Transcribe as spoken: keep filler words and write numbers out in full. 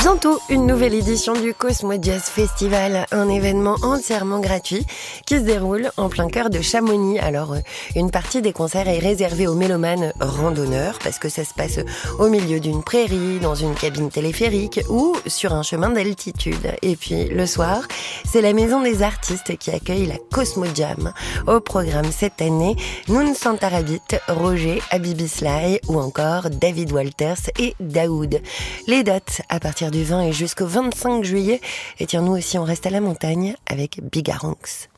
Bientôt, une nouvelle édition du Cosmo Jazz Festival, un événement entièrement gratuit qui se déroule en plein cœur de Chamonix. Alors, une partie des concerts est réservée aux mélomanes randonneurs parce que ça se passe au milieu d'une prairie, dans une cabine téléphérique ou sur un chemin d'altitude. Et puis, le soir, c'est la Maison des Artistes qui accueille la Cosmo Jam. Au programme cette année, Noun Santarabit, Roger, Habibi Sly ou encore David Walters et Daoud. Les dates à partir du vingt et jusqu'au vingt-cinq juillet. Et tiens, nous aussi, on reste à la montagne avec Bigaranx.